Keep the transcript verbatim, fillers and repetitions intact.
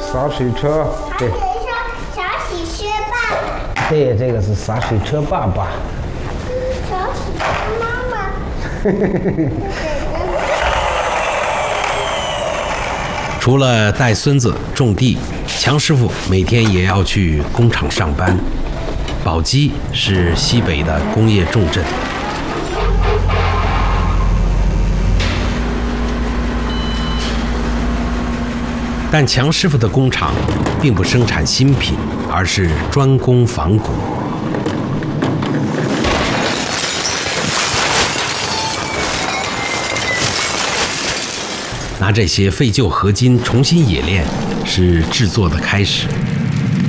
洒水车，对。 还有一双小喜鹊爸爸。 对，这个是洒水车爸爸。 小喜鹊妈妈。 除了带孙子种地，强师傅每天也要去工厂上班。宝鸡是西北的工业重镇，但强师傅的工厂并不生产新品，而是专攻仿古。拿这些废旧合金重新冶炼，是制作的开始。